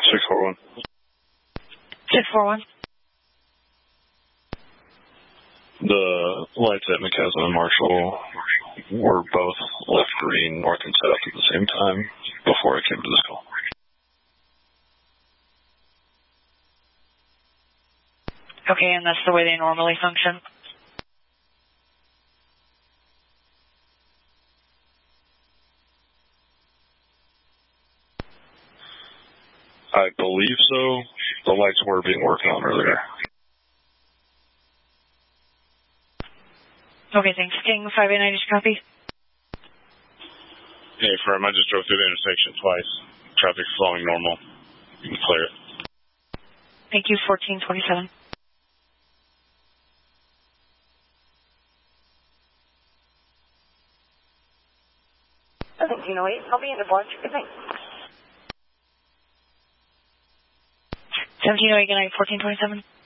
641. 641. The lights at McKesson and Marshall were both left green, north and south at the same time before I came to this call. Okay, and that's the way they normally function? I believe so. The lights were being worked on earlier. Okay, thanks. King 589, did you copy? Hey, firm, I just drove through the intersection twice. Traffic's flowing normal. You can clear it. Thank you, 1427. 1708, I'll be in the bunch. Good night. 1708, good night, 1427.